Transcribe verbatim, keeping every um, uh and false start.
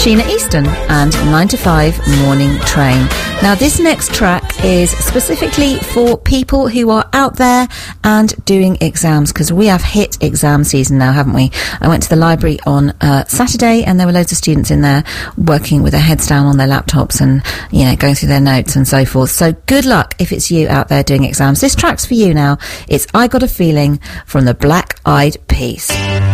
Sheena Easton and nine to five Morning Train. Now, this next track is specifically for people who are out there and doing exams, because we have hit exam season now, haven't we? I went to the library on uh, Saturday, and there were loads of students in there working with their heads down on their laptops and, you know, going through their notes and so forth. So good luck if it's you out there doing exams. This track's for you now. It's I Got a Feeling from the Black Eyed Peas.